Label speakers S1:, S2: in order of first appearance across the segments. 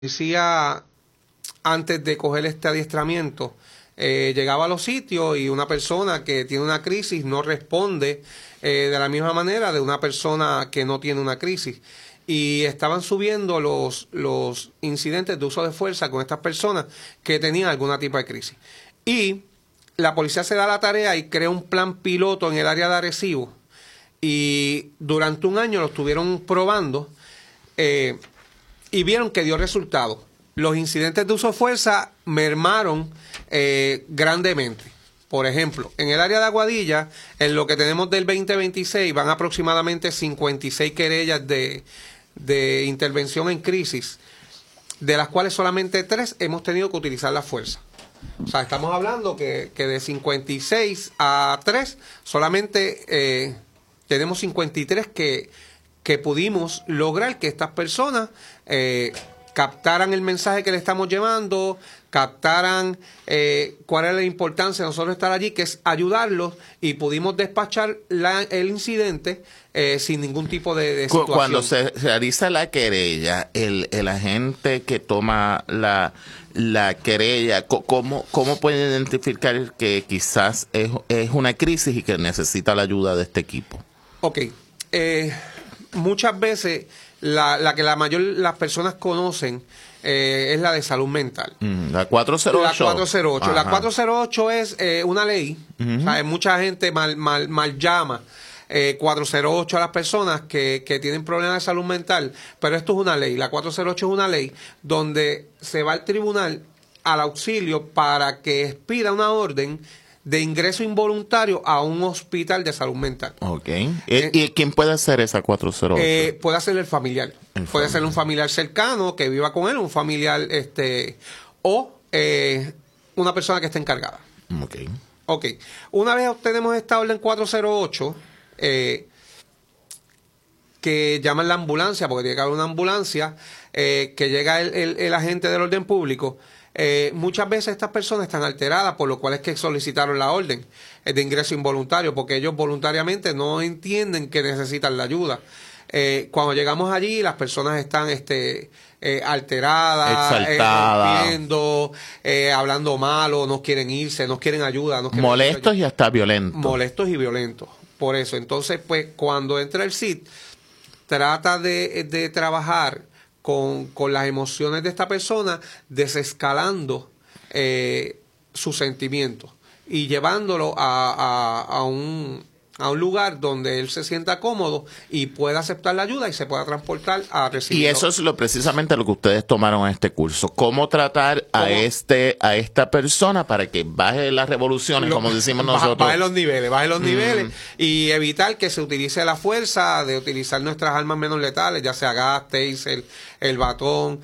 S1: Policía, antes de coger este adiestramiento, llegaba a los sitios y una persona que tiene una crisis no responde de la misma manera de una persona que no tiene una crisis. Y estaban subiendo los incidentes de uso de fuerza con estas personas que tenían algún tipo de crisis. Y la policía se da la tarea y crea un plan piloto en el área de Arecibo. Y durante un año lo estuvieron probando y vieron que dio resultado. Los incidentes de uso de fuerza mermaron grandemente. Por ejemplo, en el área de Aguadilla, en lo que tenemos del 2026, van aproximadamente 56 querellas de intervención en crisis, de las cuales solamente 3 hemos tenido que utilizar la fuerza. O sea, estamos hablando que de 56 a 3, solamente tenemos 53 que pudimos lograr que estas personas captaran el mensaje que le estamos llevando, captaran cuál es la importancia de nosotros estar allí, que es ayudarlos, y pudimos despachar el incidente sin ningún tipo de situación.
S2: Cuando se realiza la querella, el agente que toma la querella, ¿cómo puede identificar que quizás es una crisis y que necesita la ayuda de este equipo?
S1: Ok. Muchas veces la que las personas conocen es la de salud mental.
S2: La 408.
S1: La 408.
S2: Ajá.
S1: La 408 es una ley. O sea, mucha gente mal llama 408 a las personas que tienen problemas de salud mental, pero esto es una ley. La 408 es una ley donde se va al tribunal al auxilio para que expida una orden de ingreso involuntario a un hospital de salud mental.
S2: Ok. ¿Y quién puede hacer esa 408?
S1: Puede ser el familiar. Puede ser un familiar cercano que viva con él, un familiar o una persona que esté encargada.
S2: Ok.
S1: Ok. Una vez obtenemos esta orden 408, que llaman la ambulancia, porque tiene que haber una ambulancia, que llega el agente del orden público. Muchas veces estas personas están alteradas, por lo cual es que solicitaron la orden de ingreso involuntario, porque ellos voluntariamente no entienden que necesitan la ayuda. Cuando llegamos allí, las personas están alteradas,
S2: exaltadas,
S1: rompiendo, hablando malo, no quieren irse, no quieren ayuda, no quieren
S2: molestos y hasta violentos.
S1: Molestos y violentos. Por eso, entonces, pues, cuando entra el CID, trata de trabajar con las emociones de esta persona, desescalando sus sentimientos y llevándolo a un lugar donde él se sienta cómodo y pueda aceptar la ayuda y se pueda transportar a recibir.
S2: Y eso es precisamente lo que ustedes tomaron en este curso. ¿Cómo tratar a esta persona para que baje las revoluciones, como decimos nosotros?
S1: Baje los niveles y evitar que se utilice la fuerza, de utilizar nuestras armas menos letales, ya sea gas, taser, el batón.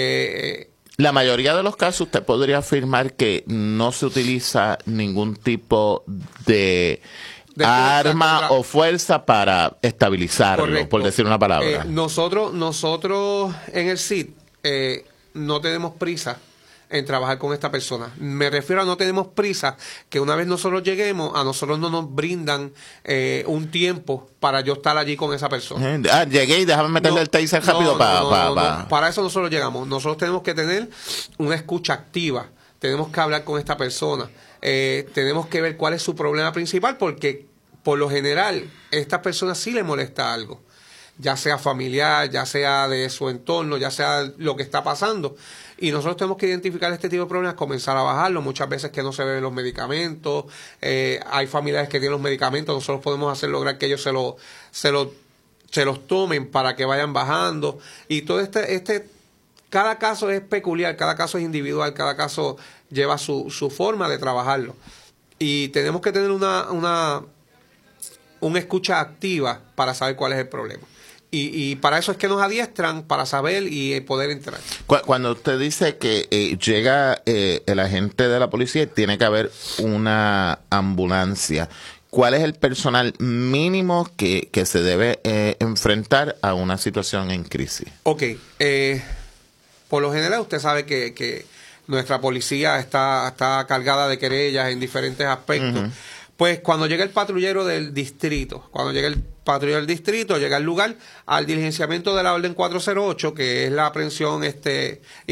S2: La mayoría de los casos usted podría afirmar que no se utiliza ningún tipo de arma o fuerza para estabilizarlo. Correcto. Por decir una palabra.
S1: Nosotros en el CID no tenemos prisa en trabajar con esta persona. Me refiero a no tenemos prisa, que una vez nosotros lleguemos, a nosotros no nos brindan un tiempo para yo estar allí con esa persona.
S2: Llegué y déjame meterle el taser rápido
S1: para eso nosotros llegamos. Nosotros tenemos que tener una escucha activa, tenemos que hablar con esta persona. Tenemos que ver cuál es su problema principal, porque por lo general estas personas sí les molesta algo, ya sea familiar, ya sea de su entorno, ya sea lo que está pasando, y nosotros tenemos que identificar este tipo de problemas, comenzar a bajarlo. Muchas veces que no se beben los medicamentos, hay familiares que tienen los medicamentos, nosotros podemos lograr que ellos se los tomen para que vayan bajando, y todo cada caso es peculiar, cada caso es individual, cada caso lleva su forma de trabajarlo. Y tenemos que tener una escucha activa para saber cuál es el problema. Y para eso es que nos adiestran, para saber y poder entrar.
S2: Cuando usted dice que llega el agente de la policía y tiene que haber una ambulancia, ¿cuál es el personal mínimo que se debe enfrentar a una situación en crisis?
S1: Ok. Por lo general, usted sabe que nuestra policía está cargada de querellas en diferentes aspectos. Pues cuando llega el patrullero del distrito, llega al lugar, al diligenciamiento de la orden 408, que es la aprehensión